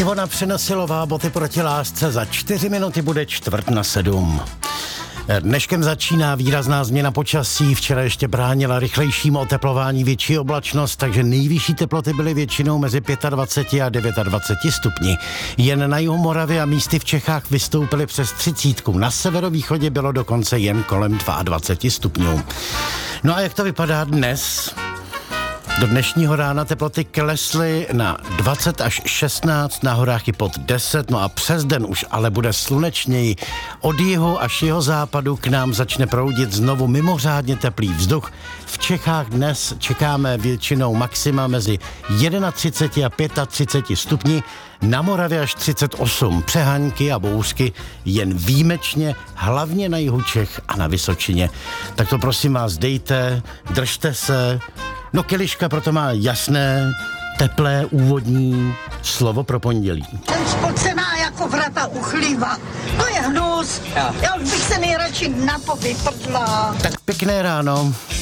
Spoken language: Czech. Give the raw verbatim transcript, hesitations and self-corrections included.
Ivona Přenosilová, boty proti lásce, za čtyři minuty bude čtvrt na sedm. Dneškem začíná výrazná změna počasí, včera ještě bránila rychlejšímu oteplování větší oblačnost, takže nejvyšší teploty byly většinou mezi dvacet pět a dvacet devět stupni. Jen na jihu Moravy a místy v Čechách vystoupily přes třicítku, na severovýchodě bylo dokonce jen kolem dvacet dva stupňů. No a jak to vypadá dnes? Do dnešního rána teploty klesly na dvacet až šestnáct, na horách i pod deset, no a přes den už ale bude slunečněji. Od jihu až jeho západu k nám začne proudit znovu mimořádně teplý vzduch. V Čechách dnes čekáme většinou maxima mezi třicet jedna a třicet pět stupni, na Moravě až třicet osm, přehánky a bouřky jen výjimečně, hlavně na jihu Čech a na Vysočině. Tak to prosím vás dejte, držte se. No Kiliška proto má jasné, teplé, úvodní slovo pro pondělí. Ten spocená jako vrata u chlíva. To je hnus. Já už bych se nejradši na povyprdla. Tak pěkné ráno.